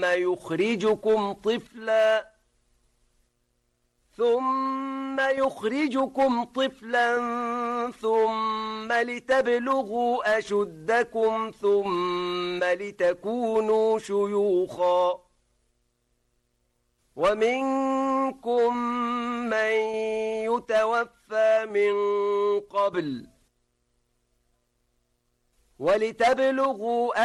يخرجكم طفلا ثم لتبلغوا أشدكم ثم لتكونوا شيوخا ومنكم من يتوفى من قبل ولتبلغوا